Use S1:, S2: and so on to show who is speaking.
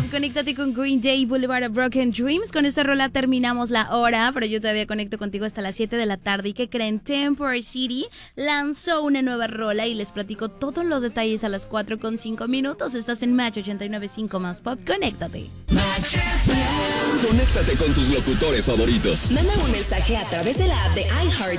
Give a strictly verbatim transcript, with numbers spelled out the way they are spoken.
S1: Conéctate con Green Day, Boulevard of Broken Dreams. Con esta rola terminamos la hora, pero yo todavía conecto contigo hasta las siete de la tarde. ¿Y qué creen? Temporary City lanzó una nueva rola y les platico todos los detalles a las cuatro con cinco minutos. Estás en Match ochenta y nueve punto cinco más Pop. Conéctate.
S2: Conéctate con tus locutores favoritos.
S3: Manda un mensaje a través de la app de iHeart